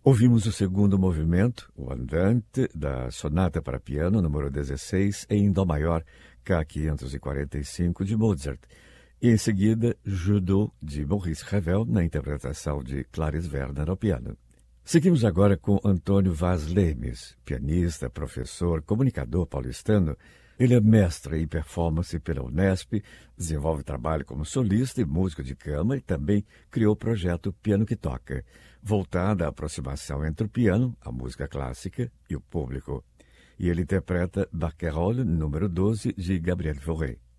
Ouvimos o segundo movimento, o Andante, da Sonata para Piano, número 16, em Dó maior, K545, de Mozart. E, em seguida, Judô, de Maurice Ravel, na interpretação de Clarice Werner ao piano. Seguimos agora com Antônio Vaz Lemes, pianista, professor, comunicador paulistano. Ele é mestre em performance pela Unesp, desenvolve trabalho como solista e músico de câmara e também criou o projeto Piano que Toca, voltado à aproximação entre o piano, a música clássica e o público. E ele interpreta Barcarolle, número 12, de Gabriel Fauré.